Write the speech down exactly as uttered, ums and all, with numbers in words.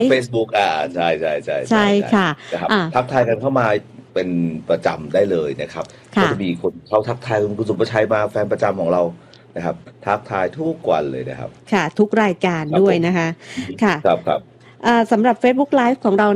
Facebook อ่าใช่ใช่ใช่ใช่ค่ะนะครับทักทายกันเข้ามาเป็นประจำได้เลยนะครับก็จะมีคนเข้าทักทายคุณสุภชัยมาแฟนประจำของเรานะครับทักทายทุกวันเลยนะครับค่ะทุกรายการด้วยนะคะค่ะครับครับสำหรับ Facebook Live ของเรา